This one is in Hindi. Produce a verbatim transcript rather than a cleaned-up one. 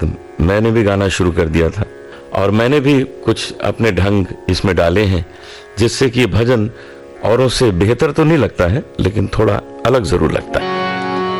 वक्त मैंने भी गाना शुरू कर दिया था और मैंने भी कुछ अपने ढंग इसमें डाले हैं, जिससे कि भजन औरों से बेहतर तो नहीं लगता है, लेकिन थोड़ा अलग जरूर लगता है।